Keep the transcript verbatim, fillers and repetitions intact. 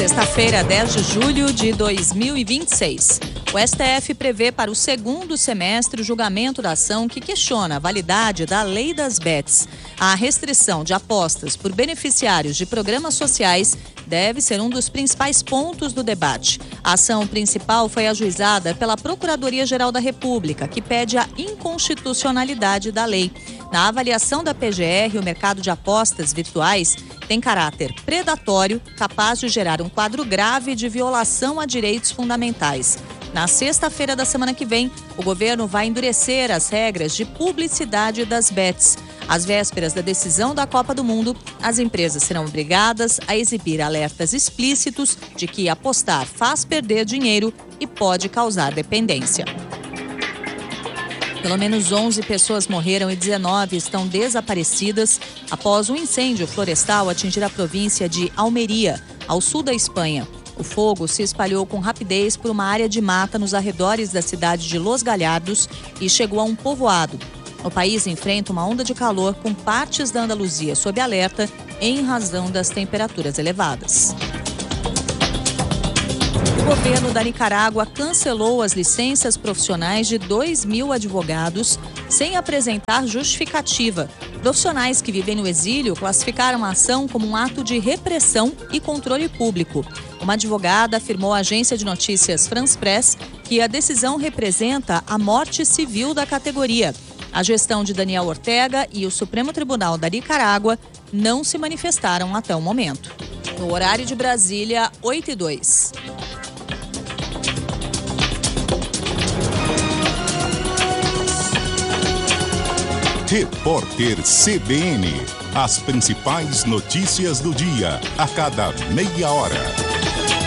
Sexta-feira, dez de julho de dois mil e vinte e seis. O S T F prevê para o segundo semestre o julgamento da ação que questiona a validade da Lei das Bets. A restrição de apostas por beneficiários de programas sociais deve ser um dos principais pontos do debate. A ação principal foi ajuizada pela Procuradoria-Geral da República, que pede a inconstitucionalidade da lei. Na avaliação da P G R, o mercado de apostas virtuais tem caráter predatório, capaz de gerar um quadro grave de violação a direitos fundamentais. Na sexta-feira da semana que vem, o governo vai endurecer as regras de publicidade das bets. Às vésperas da decisão da Copa do Mundo, as empresas serão obrigadas a exibir alertas explícitos de que apostar faz perder dinheiro e pode causar dependência. Pelo menos onze pessoas morreram e dezenove estão desaparecidas após um incêndio florestal atingir a província de Almeria, ao sul da Espanha. O fogo se espalhou com rapidez por uma área de mata nos arredores da cidade de Los Gallardos e chegou a um povoado. O país enfrenta uma onda de calor com partes da Andaluzia sob alerta em razão das temperaturas elevadas. O governo da Nicarágua cancelou as licenças profissionais de dois mil advogados sem apresentar justificativa. Profissionais que vivem no exílio classificaram a ação como um ato de repressão e controle público. Uma advogada afirmou à agência de notícias France Press que a decisão representa a morte civil da categoria. A gestão de Daniel Ortega e o Supremo Tribunal da Nicarágua não se manifestaram até o momento. No horário de Brasília, oito e dois. Repórter C B N. As principais notícias do dia, a cada meia hora.